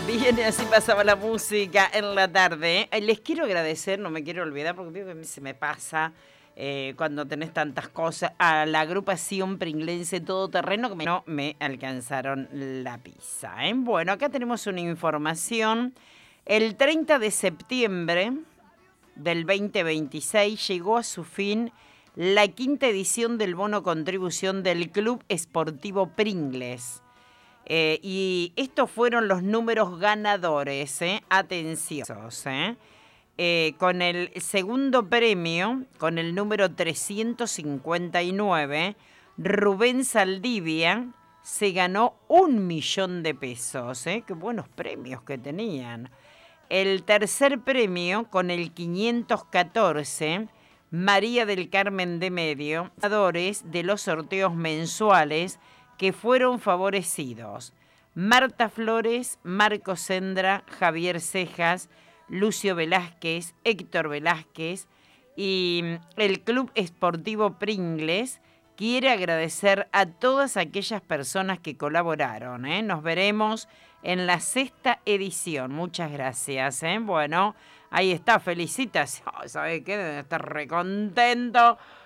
Bien, así pasaba la música en la tarde. Les quiero agradecer, no me quiero olvidar porque veo que se me pasa cuando tenés tantas cosas, a la agrupación Pringlense Todoterreno que no me alcanzaron la pizza. Bueno, acá tenemos una información. El 30 de septiembre del 2026 llegó a su fin la quinta edición del bono contribución del Club Esportivo Pringles. Y estos fueron los números ganadores, atención. Con el segundo premio, con el número 359, Rubén Saldivia se ganó 1.000.000 de pesos. Qué buenos premios que tenían. El tercer premio, con el 514, María del Carmen de Medio, ganadores de los sorteos mensuales que fueron favorecidos: Marta Flores, Marco Sendra, Javier Cejas, Lucio Velázquez, Héctor Velázquez. Y el Club Esportivo Pringles quiere agradecer a todas aquellas personas que colaboraron. Nos veremos en la 6ª edición. Muchas gracias. Bueno, ahí está, felicitaciones. ¿Sabe qué? Deben estar recontento